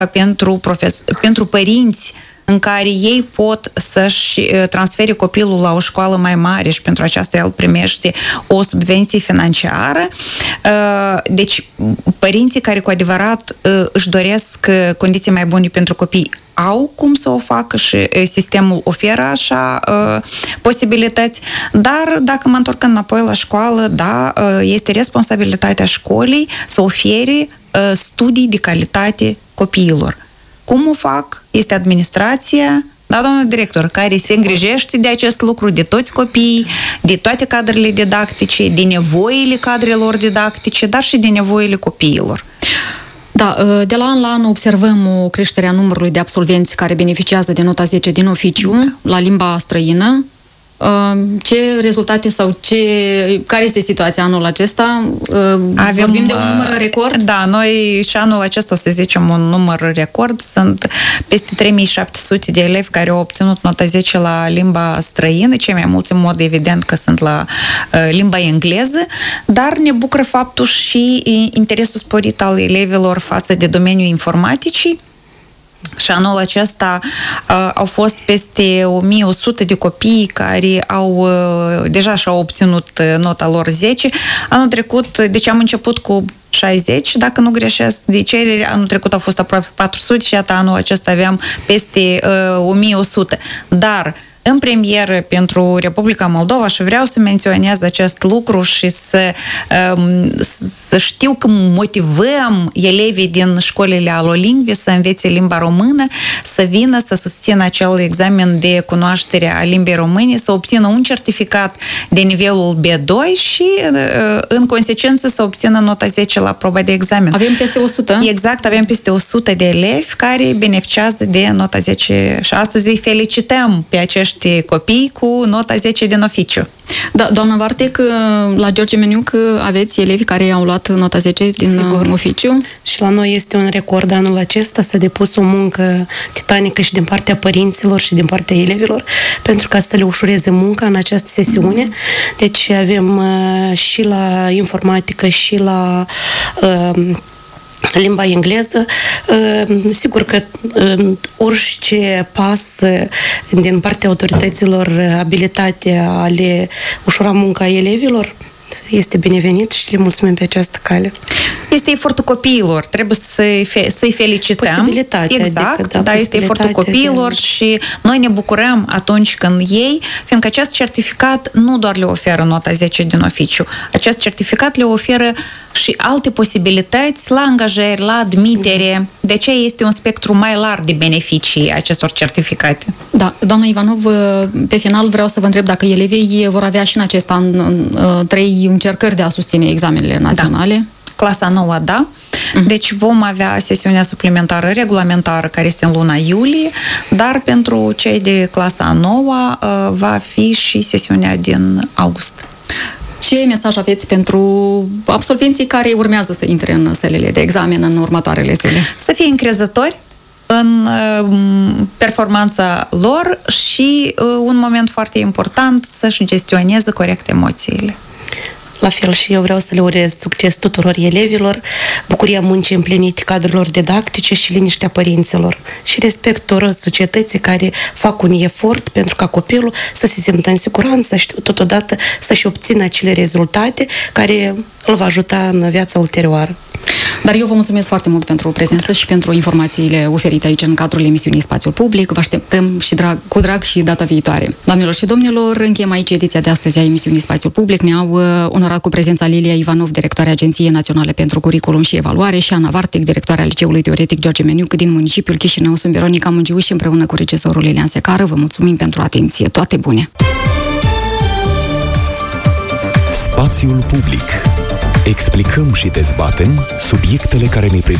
pentru părinți în care ei pot să-și transfere copilul la o școală mai mare și pentru aceasta el primește o subvenție financiară. Deci, părinții care cu adevărat își doresc condiții mai bune pentru copii au cum să o facă și sistemul oferă așa posibilități, dar dacă mă întorc înapoi la școală, da, este responsabilitatea școlii să ofere studii de calitate copiilor. Cum o fac? Este administrația, da, domnul director, care se îngrijește de acest lucru, de toți copiii, de toate cadrele didactice, de nevoile cadrelor didactice, dar și de nevoile copiilor. Da, de la an la an observăm o creștere a numărului de absolvenți care beneficiază de nota 10 din oficiu la limba străină. Ce rezultate sau care este situația anul acesta? Vorbim de un număr record? Da, noi și anul acesta o să zicem un număr record. Sunt peste 3700 de elevi care au obținut nota 10 la limba străină, cei mai mulți în mod evident că sunt la limba engleză, dar ne bucură faptul și interesul sporit al elevilor față de domeniul informaticii. Și anul acesta au fost peste 1100 de copii care deja și-au obținut nota lor 10. Anul trecut, deci am început cu 60, dacă nu greșesc, de cereri. Anul trecut au fost aproape 400 și iată, anul acesta aveam peste 1100. Dar în premieră pentru Republica Moldova și vreau să menționez acest lucru și să știu că motivăm elevii din școlile alolingve să învețe limba română, să vină să susțină acel examen de cunoaștere a limbii române, să obțină un certificat de nivelul B2 și în consecință să obțină nota 10 la proba de examen. Avem peste 100? Exact, avem peste 100 de elevi care beneficiază de nota 10 și astăzi îi felicităm pe acești copii cu nota 10 din oficiu. Da, doamna Vartec, la George Meniuc aveți elevi care au luat nota 10 din oficiu? Și la noi este un record anul acesta, s-a depus o muncă titanică și din partea părinților și din partea elevilor, pentru ca să le ușureze munca în această sesiune. Deci avem și la informatică și la limba engleză. Sigur că orice pas din partea autorităților abilitate a le ușura munca elevilor este binevenit și le mulțumim pe această cale. Este efortul copiilor, trebuie să-i felicităm. Posibilitatea. Exact, adică, da, este efortul copiilor și noi ne bucurăm atunci când ei, fiindcă acest certificat nu doar le oferă nota 10 din oficiu, acest certificat le oferă și alte posibilități la angajări, la admitere. De aceea este un spectru mai larg de beneficii acestor certificate. Da, doamna Ivanov, pe final vreau să vă întreb dacă elevii vor avea și în acest an 3 încercări de a susține examenele naționale. Da. Clasa 9, da. Deci vom avea sesiunea suplimentară regulamentară care este în luna iulie, dar pentru cei de clasa 9 va fi și sesiunea din august. Ce mesaj aveți pentru absolvenții care urmează să intre în sălile de examen în următoarele zile? Să fie încrezători în performanța lor și, un moment foarte important, să-și gestioneze corect emoțiile. La fel și eu vreau să le urez succes tuturor elevilor, bucuria muncii împlinite cadrelor didactice și liniștea părinților și respectul societății care fac un efort pentru ca copilul să se simtă în siguranță și totodată să-și obțină acele rezultate care îl va ajuta în viața ulterioară. Dar eu vă mulțumesc foarte mult pentru prezență și pentru informațiile oferite aici în cadrul emisiunii Spațiul Public. Vă așteptăm și cu drag și data viitoare. Doamnelor și domnilor, încheiem aici ediția de astăzi a emisiunii Spațiul Public. Ne-au onorat cu prezența Lilia Ivanov, directoarea Agenției Naționale pentru Curriculum și Evaluare, și Ana Vartec, directoarea Liceului Teoretic George Meniuc din municipiul Chișinău. Sunt Veronica Mungiu și împreună cu regizorul Lilian Secară vă mulțumim pentru atenție. Toate bune! Spațiul Public. Explicăm și dezbatem subiectele care ne privesc